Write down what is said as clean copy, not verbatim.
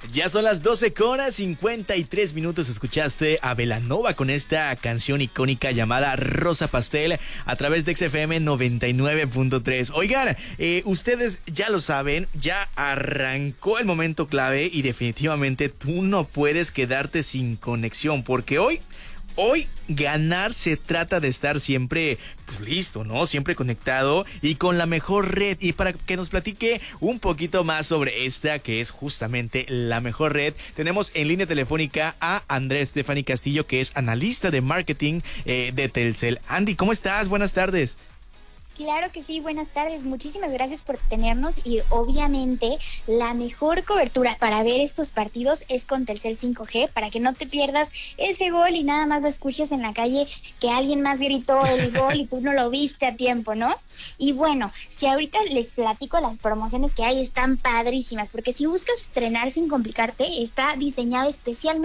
Ya son las 12:53. Escuchaste a Belanova con esta canción icónica llamada Rosa Pastel a través de XFM 99.3. Oigan, ustedes ya lo saben, ya arrancó el momento clave y definitivamente tú no puedes quedarte sin conexión porque hoy ganar se trata de estar siempre listo, ¿no? Siempre conectado y con la mejor red. Y para que nos platique un poquito más sobre esta, que es justamente la mejor red, tenemos en línea telefónica a Andrés Stephanie Castillo, que es analista de marketing de Telcel. Andy, ¿cómo estás? Buenas tardes. Claro que sí, buenas tardes, muchísimas gracias por tenernos y obviamente la mejor cobertura para ver estos partidos es con Telcel 5G para que no te pierdas ese gol y nada más lo escuches en la calle que alguien más gritó el gol y tú no lo viste a tiempo, ¿no? Y bueno, si ahorita les platico las promociones que hay están padrísimas porque si buscas estrenar sin complicarte está diseñado especialmente